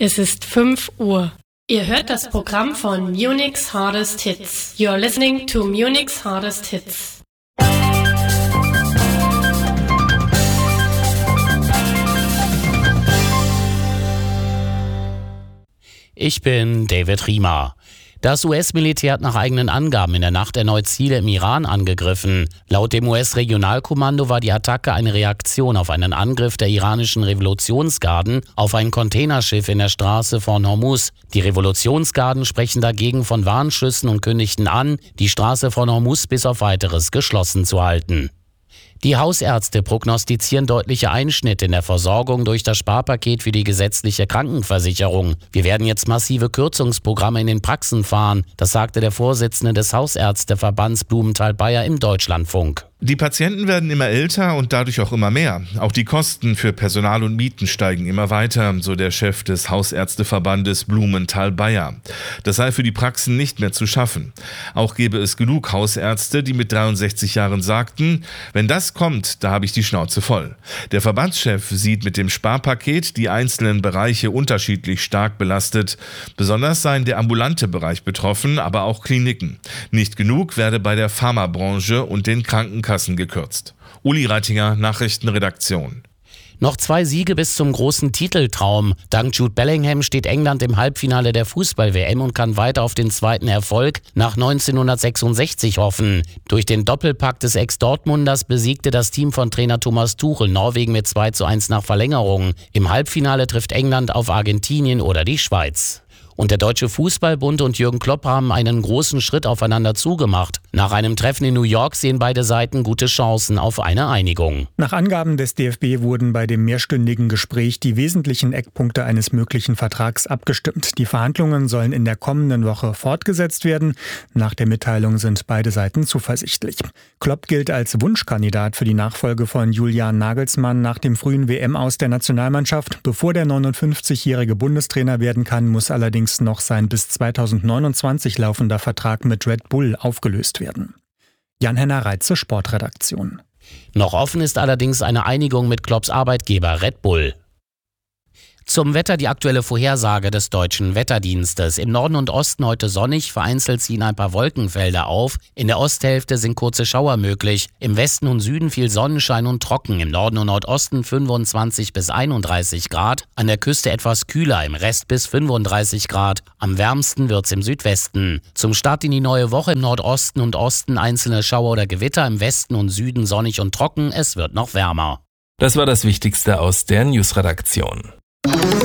Es ist 5 Uhr. Ihr hört das Programm von Munich's Hardest Hits. You're listening to Munich's Hardest Hits. Ich bin David Riemer. Das US-Militär hat nach eigenen Angaben in der Nacht erneut Ziele im Iran angegriffen. Laut dem US-Regionalkommando war die Attacke eine Reaktion auf einen Angriff der iranischen Revolutionsgarden auf ein Containerschiff in der Straße von Hormuz. Die Revolutionsgarden sprechen dagegen von Warnschüssen und kündigten an, die Straße von Hormuz bis auf Weiteres geschlossen zu halten. Die Hausärzte prognostizieren deutliche Einschnitte in der Versorgung durch das Sparpaket für die gesetzliche Krankenversicherung. Wir werden jetzt massive Kürzungsprogramme in den Praxen fahren, das sagte der Vorsitzende des Hausärzteverbands Blumenthal-Bayer im Deutschlandfunk. Die Patienten werden immer älter und dadurch auch immer mehr. Auch die Kosten für Personal und Mieten steigen immer weiter, so der Chef des Hausärzteverbandes Blumenthal-Bayer. Das sei für die Praxen nicht mehr zu schaffen. Auch gäbe es genug Hausärzte, die mit 63 Jahren sagten, wenn das kommt, da habe ich die Schnauze voll. Der Verbandschef sieht mit dem Sparpaket die einzelnen Bereiche unterschiedlich stark belastet. Besonders seien der ambulante Bereich betroffen, aber auch Kliniken. Nicht genug werde bei der Pharmabranche und den Krankenkassen gekürzt. Uli Reitinger, Nachrichtenredaktion. Noch 2 Siege bis zum großen Titeltraum. Dank Jude Bellingham steht England im Halbfinale der Fußball-WM und kann weiter auf den zweiten Erfolg nach 1966 hoffen. Durch den Doppelpack des Ex-Dortmunders besiegte das Team von Trainer Thomas Tuchel Norwegen mit 2:1 nach Verlängerung. Im Halbfinale trifft England auf Argentinien oder die Schweiz. Und der Deutsche Fußballbund und Jürgen Klopp haben einen großen Schritt aufeinander zugemacht. Nach einem Treffen in New York sehen beide Seiten gute Chancen auf eine Einigung. Nach Angaben des DFB wurden bei dem mehrstündigen Gespräch die wesentlichen Eckpunkte eines möglichen Vertrags abgestimmt. Die Verhandlungen sollen in der kommenden Woche fortgesetzt werden. Nach der Mitteilung sind beide Seiten zuversichtlich. Klopp gilt als Wunschkandidat für die Nachfolge von Julian Nagelsmann nach dem frühen WM-Aus der Nationalmannschaft. Bevor der 59-jährige Bundestrainer werden kann, muss allerdings noch sein bis 2029 laufender Vertrag mit Red Bull aufgelöst werden. Jan-Henner Reitze, Sportredaktion. Noch offen ist allerdings eine Einigung mit Klopps Arbeitgeber Red Bull. Zum Wetter die aktuelle Vorhersage des Deutschen Wetterdienstes. Im Norden und Osten heute sonnig, vereinzelt ziehen ein paar Wolkenfelder auf. In der Osthälfte sind kurze Schauer möglich. Im Westen und Süden viel Sonnenschein und trocken. Im Norden und Nordosten 25 bis 31 Grad. An der Küste etwas kühler, im Rest bis 35 Grad. Am wärmsten wird's im Südwesten. Zum Start in die neue Woche im Nordosten und Osten einzelne Schauer oder Gewitter. Im Westen und Süden sonnig und trocken. Es wird noch wärmer. Das war das Wichtigste aus der Newsredaktion.